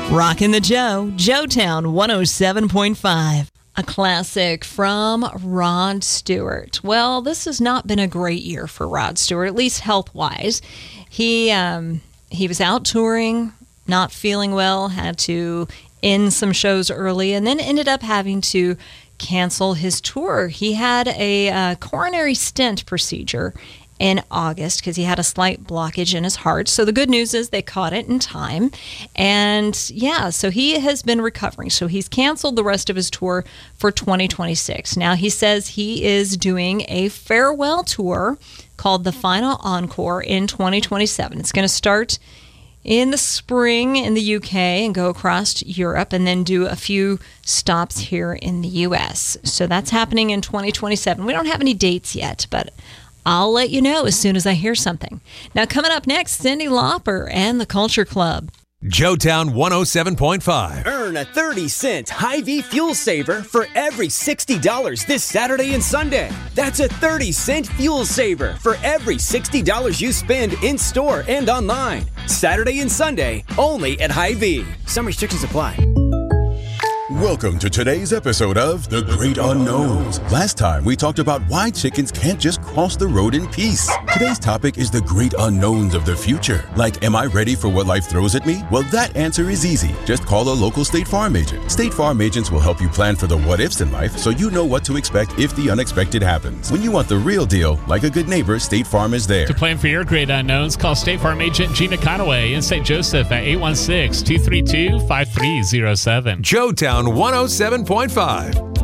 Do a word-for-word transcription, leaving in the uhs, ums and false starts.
Rockin' the Joe, Joetown one oh seven point five. A classic from Rod Stewart. Well, this has not been a great year for Rod Stewart, at least health-wise. He um, he was out touring, not feeling well, had to end some shows early, and then ended up having to cancel his tour. He had a uh, coronary stent procedure in August because he had a slight blockage in his heart. So the good news is they caught it in time. And yeah, so he has been recovering. So he's canceled the rest of his tour for twenty twenty-six. Now he says he is doing a farewell tour called The Final Encore in twenty twenty-seven. It's going to start in the spring in the U K and go across Europe and then do a few stops here in the U S. So that's happening in twenty twenty-seven. We don't have any dates yet, but I'll let you know as soon as I hear something. Now, coming up next, Cyndi Lauper and the Culture Club. Joetown one oh seven point five. Earn a thirty cent Hy-Vee fuel saver for every sixty dollars this Saturday and Sunday. That's a thirty cent fuel saver for every sixty dollars you spend in-store and online. Saturday and Sunday, only at Hy-Vee. Some restrictions apply. Welcome to today's episode of The Great Unknowns. Last time we talked about why chickens can't just cross the road in peace. Today's topic is the great unknowns of the future. Like, am I ready for what life throws at me? Well, that answer is easy. Just call a local State Farm agent. State Farm agents will help you plan for the what-ifs in life so you know what to expect if the unexpected happens. When you want the real deal, like a good neighbor, State Farm is there. To plan for your great unknowns, call State Farm agent Gina Conaway in Saint Joseph at eight one six, two three two, five three zero seven. Joetown one oh seven point five.